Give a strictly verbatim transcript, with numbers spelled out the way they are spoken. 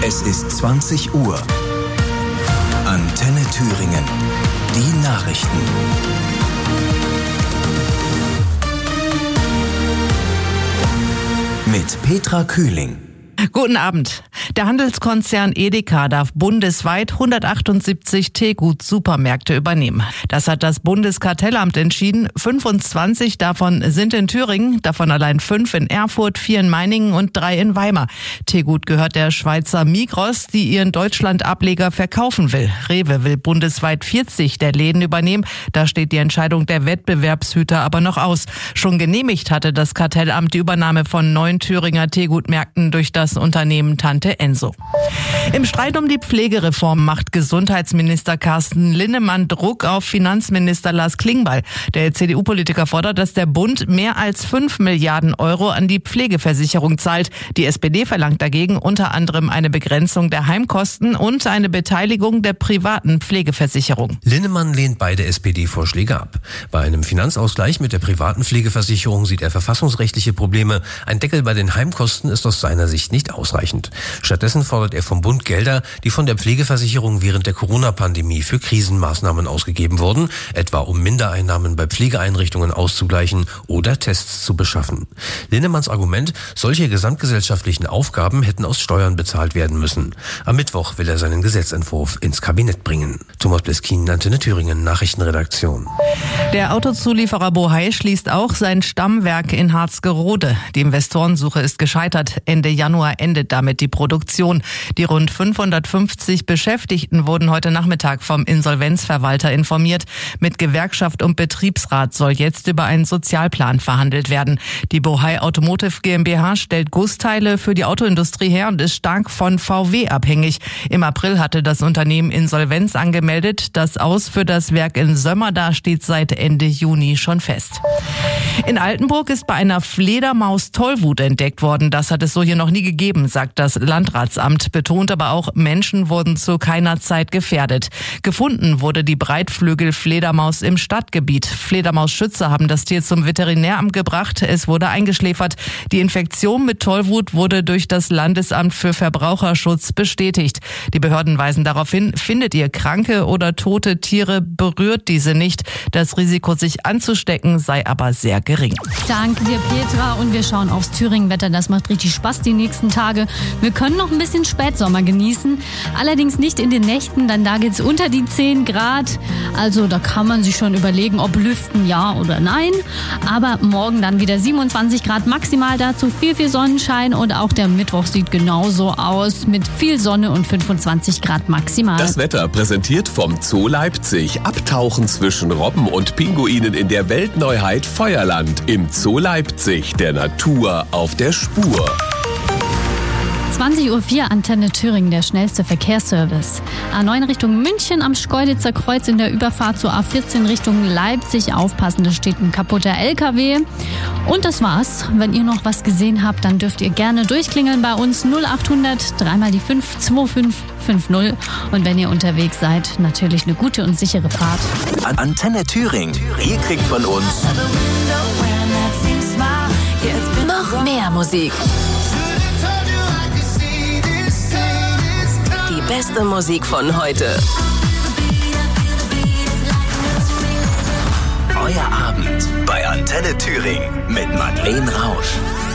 Es ist zwanzig Uhr. Antenne Thüringen. Die Nachrichten. Mit Petra Kühling. Guten Abend. Der Handelskonzern Edeka darf bundesweit hundertachtundsiebzig Teegut-Supermärkte übernehmen. Das hat das Bundeskartellamt entschieden. fünfundzwanzig davon sind in Thüringen, davon allein fünf in Erfurt, vier in Meiningen und drei in Weimar. Teegut gehört der Schweizer Migros, die ihren Deutschland-Ableger verkaufen will. Rewe will bundesweit vierzig der Läden übernehmen. Da steht die Entscheidung der Wettbewerbshüter aber noch aus. Schon genehmigt hatte das Kartellamt die Übernahme von neun Thüringer Teegutmärkten durch das Unternehmen Tante Enso. Im Streit um die Pflegereform macht Gesundheitsminister Carsten Linnemann Druck auf Finanzminister Lars Klingbeil. Der C D U-Politiker fordert, dass der Bund mehr als fünf Milliarden Euro an die Pflegeversicherung zahlt. Die S P D verlangt dagegen unter anderem eine Begrenzung der Heimkosten und eine Beteiligung der privaten Pflegeversicherung. Linnemann lehnt beide S P D-Vorschläge ab. Bei einem Finanzausgleich mit der privaten Pflegeversicherung sieht er verfassungsrechtliche Probleme. Ein Deckel bei den Heimkosten ist aus seiner Sicht nicht ausreichend. Stattdessen fordert er vom Bund Gelder, die von der Pflegeversicherung während der Corona-Pandemie für Krisenmaßnahmen ausgegeben wurden, etwa um Mindereinnahmen bei Pflegeeinrichtungen auszugleichen oder Tests zu beschaffen. Linnemanns Argument, solche gesamtgesellschaftlichen Aufgaben hätten aus Steuern bezahlt werden müssen. Am Mittwoch will er seinen Gesetzentwurf ins Kabinett bringen. Thomas Bleskin, Antenne Thüringen, Nachrichtenredaktion. Der Autozulieferer Bohai schließt auch sein Stammwerk in Harzgerode. Die Investorensuche ist gescheitert. Ende Januar endet damit die Produktion. Die rund fünfhundertfünfzig Beschäftigten wurden heute Nachmittag vom Insolvenzverwalter informiert. Mit Gewerkschaft und Betriebsrat soll jetzt über einen Sozialplan verhandelt werden. Die Bohai Automotive GmbH stellt Gussteile für die Autoindustrie her und ist stark von V W abhängig. Im April hatte das Unternehmen Insolvenz angemeldet. Das Aus für das Werk in Sömmerda steht seit Ende Juni schon fest. In Altenburg ist bei einer Fledermaus Tollwut entdeckt worden. Das hat es so hier noch nie gegeben, sagt das Landratsamt, betont aber auch, Menschen wurden zu keiner Zeit gefährdet. Gefunden wurde die Breitflügel-Fledermaus im Stadtgebiet. Fledermausschützer haben das Tier zum Veterinäramt gebracht. Es wurde eingeschläfert. Die Infektion mit Tollwut wurde durch das Landesamt für Verbraucherschutz bestätigt. Die Behörden weisen darauf hin, findet ihr kranke oder tote Tiere, berührt diese nicht. Das Risiko, sich anzustecken, sei aber sehr gering. Danke dir, Petra. Und wir schauen aufs Thüringen-Wetter. Das macht richtig Spaß die nächsten Tage. Wir können noch ein bisschen Spätsommer genießen. Allerdings nicht in den Nächten, denn da geht's unter die zehn Grad. Also da kann man sich schon überlegen, ob lüften ja oder nein. Aber morgen dann wieder siebenundzwanzig Grad maximal, dazu viel, viel Sonnenschein. Und auch der Mittwoch sieht genauso aus mit viel Sonne und fünfundzwanzig Grad maximal. Das Wetter präsentiert vom Zoo Leipzig. Abtauchen zwischen Robben und Pinguinen in der Weltneuheit Feuerland. Im Zoo Leipzig, der Natur auf der Spur. zwanzig Uhr vier, Antenne Thüringen, der schnellste Verkehrsservice. A neun Richtung München am Schkeuditzer Kreuz in der Überfahrt zur A vierzehn Richtung Leipzig. Aufpassen, da steht ein kaputter L K W. Und das war's. Wenn ihr noch was gesehen habt, dann dürft ihr gerne durchklingeln bei uns null acht hundert, dreimal die fünf, zwei fünf fünf null. Und wenn ihr unterwegs seid, natürlich eine gute und sichere Fahrt. Antenne Thüringen. Ihr kriegt von uns noch mehr Musik. Die beste Musik von heute. Euer Abend bei Antenne Thüringen mit Madeleine Rausch.